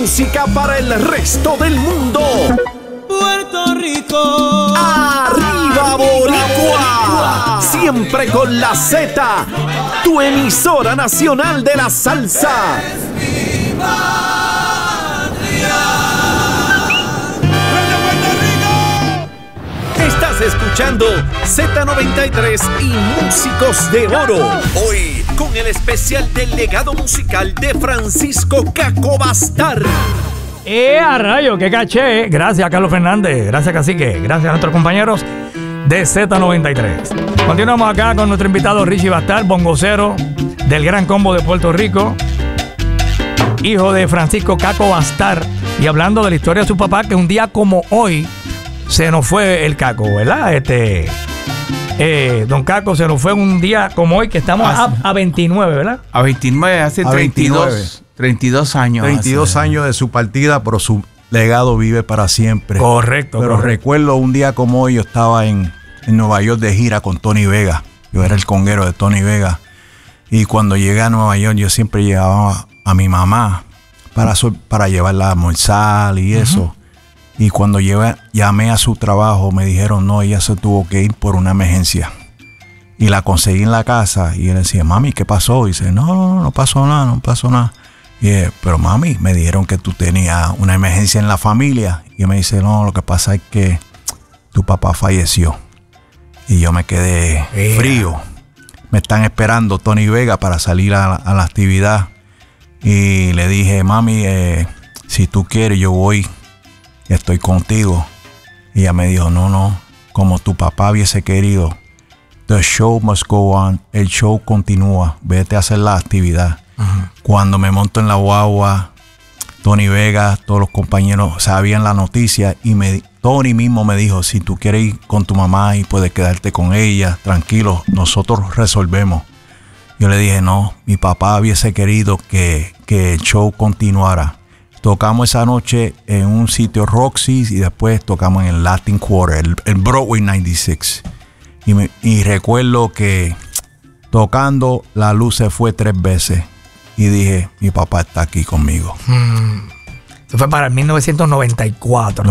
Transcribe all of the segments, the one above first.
música para el resto del mundo. Puerto Rico. ¡Arriba Boricua! Siempre con la Z, tu emisora nacional de la salsa. Es mi patria. Estás escuchando Z93 y Músicos de Oro. Hoy con el especial del legado musical de Francisco Caco Bastar. ¡A rayo! ¡Qué caché! Gracias, Carlos Fernández. Gracias, Cacique. Gracias a nuestros compañeros de Z93. Continuamos acá con nuestro invitado Richie Bastar, bongocero del Gran Combo de Puerto Rico, hijo de Francisco Caco Bastar. Y hablando de la historia de su papá, que un día como hoy se nos fue el Caco, ¿verdad? Don Caco se nos fue un día como hoy, que estamos a 29, ¿verdad? A 29, hace 32 años. 32 años de su partida, pero su legado vive para siempre. Correcto. Pero recuerdo un día como hoy, yo estaba en Nueva York de gira con Tony Vega. Yo era el conguero de Tony Vega. Y cuando llegué a Nueva York, yo siempre llevaba a mi mamá para llevarla a almorzar y eso. Y cuando llamé a su trabajo, me dijeron, no, ella se tuvo que ir por una emergencia. Y la conseguí en la casa. Y él decía, mami, ¿qué pasó? Y dice, no pasó nada. Y dije, pero mami, me dijeron que tú tenías una emergencia en la familia. Y me dice, no, lo que pasa es que tu papá falleció. Y yo me quedé frío. Me están esperando Tony Vega para salir a la actividad. Y le dije, mami, si tú quieres, yo voy. Estoy contigo. Y ella me dijo, no, como tu papá hubiese querido. The show must go on. El show continúa. Vete a hacer la actividad. Cuando me monto en la guagua, Tony Vega, todos los compañeros sabían la noticia y Tony mismo me dijo, si tú quieres ir con tu mamá y puedes quedarte con ella, tranquilo, nosotros resolvemos. Yo le dije, no, mi papá hubiese querido que el show continuara. Tocamos esa noche en un sitio Roxy y después tocamos en el Latin Quarter, el Broadway 96. Y recuerdo que tocando la luz se fue 3 veces. Y dije, mi papá está aquí conmigo. Eso fue para el 1994.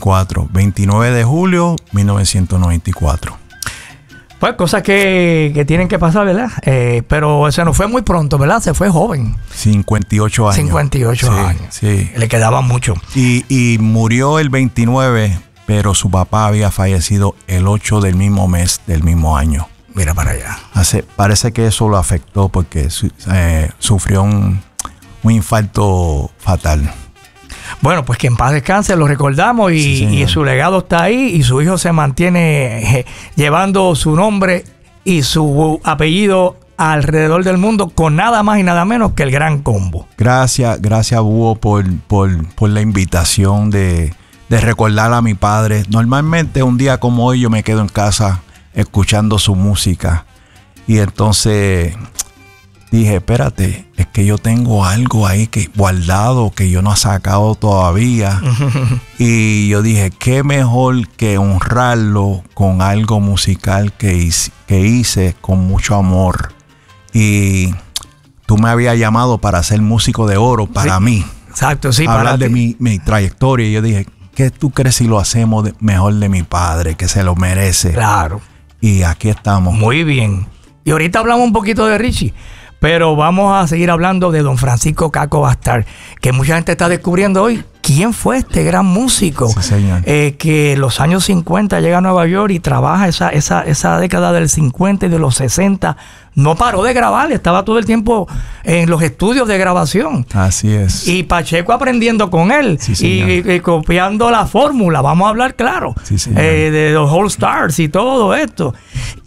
29 de julio 1994. Pues cosas que tienen que pasar, ¿verdad? Pero se nos fue muy pronto, ¿verdad? Se fue joven. 58 años. 58 años. Sí. Le quedaba mucho. Y murió el 29, pero su papá había fallecido el 8 del mismo mes del mismo año. Mira para allá. Parece que eso lo afectó porque sufrió un infarto fatal. Bueno, pues que en paz descanse, lo recordamos y su legado está ahí y su hijo se mantiene llevando su nombre y su apellido alrededor del mundo con nada más y nada menos que el Gran Combo. Gracias Búho por la invitación de recordar a mi padre. Normalmente un día como hoy yo me quedo en casa escuchando su música y entonces dije, espérate, es que yo tengo algo ahí que guardado que yo no he sacado todavía. Y yo dije, qué mejor que honrarlo con algo musical que hice con mucho amor. Y tú me habías llamado para ser músico de oro para mí. Exacto, sí, hablar para de mi trayectoria. Y yo dije, ¿qué tú crees si lo hacemos mejor de mi padre, que se lo merece? Claro. Y aquí estamos. Muy bien. Y ahorita hablamos un poquito de Richie. Pero vamos a seguir hablando de don Francisco Caco Bastar, que mucha gente está descubriendo hoy quién fue este gran músico. Sí, señor. Que en los años 50 llega a Nueva York y trabaja esa década del 50 y de los 60. No paró de grabar, estaba todo el tiempo en los estudios de grabación. Así es. Y Pacheco aprendiendo con él, sí, y copiando la fórmula, vamos a hablar claro, sí, de los All Stars y todo esto.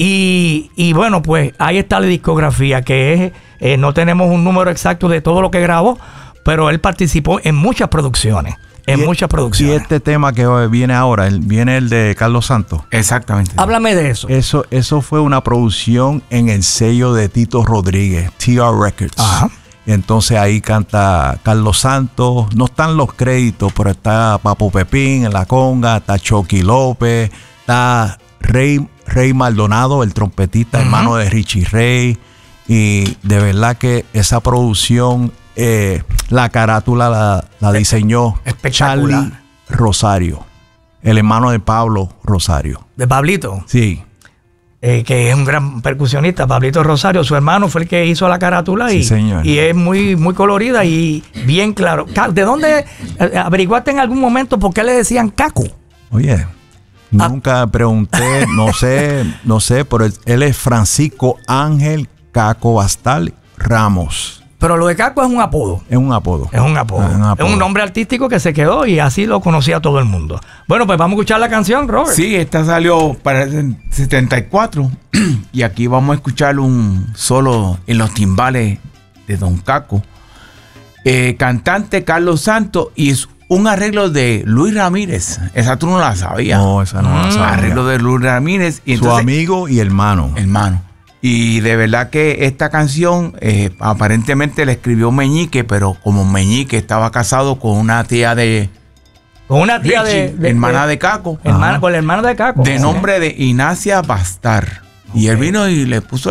Y bueno, pues ahí está la discografía, que es, no tenemos un número exacto de todo lo que grabó, pero él participó en muchas producciones. Y este tema que viene ahora, viene el de Carlos Santos. Exactamente. Háblame de eso. Eso fue una producción en el sello de Tito Rodríguez, TR Records. Ajá. Entonces ahí canta Carlos Santos. No están los créditos, pero está Papo Pepín en la conga, está Chucky López, está Rey Maldonado, el trompetista, hermano de Richie Ray. Y de verdad que esa producción la carátula la diseñó Espectacular. Charlie Rosario, el hermano de Pablo Rosario. De Pablito, Sí, que es un gran percusionista, Pablito Rosario, su hermano fue el que hizo la carátula Sí, y, señor. y es muy, muy colorida y bien claro. ¿De dónde averiguaste en algún momento por qué le decían Caco? oye, nunca pregunté, no sé, pero él es Francisco Ángel Caco Bastal Ramos. Pero lo de Caco es un apodo. Es un apodo. Es un apodo. Es un nombre artístico que se quedó y así lo conocía todo el mundo. Bueno, pues vamos a escuchar la canción, Robert. Sí, esta salió para el 74 y aquí vamos a escuchar un solo en los timbales de Don Caco. Cantante Carlos Santos y es un arreglo de Luis Ramírez. Esa tú no la sabías. No, esa no la sabía. Arreglo de Luis Ramírez. Y Su entonces, amigo y hermano. hermano. Y de verdad que esta canción aparentemente la escribió Meñique, pero como Meñique estaba casado con una tía de Con una tía Richie, hermana de Caco, hermana, con la hermana de Caco. de nombre de Ignacia Bastar. Y él vino y le puso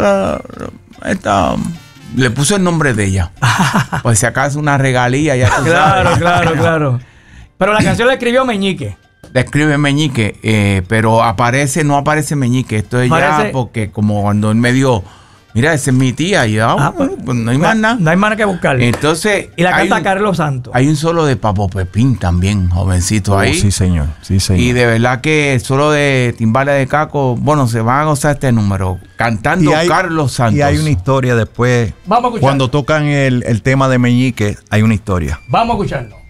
le puso el nombre de ella. Pues si acaso una regalía, ya tú sabes. Claro. Pero la canción la escribió Meñique. Le escribe Meñique, pero no aparece Meñique. Esto es Parece- ya porque como cuando él me dio, mira, esa es mi tía, y yo, pues no hay más nada. No hay más nada que buscarle. Entonces, Y la hay canta un- Carlos Santos. Hay un solo de Papo Pepín también, jovencito ahí. Sí, señor. Sí, señor. Y de verdad que el solo de timbales de Caco, bueno, se van a gozar este número. Cantando Carlos Santos. Y hay una historia después. Vamos a escuchar. Cuando tocan el tema de Meñique, hay una historia. Vamos a escucharlo.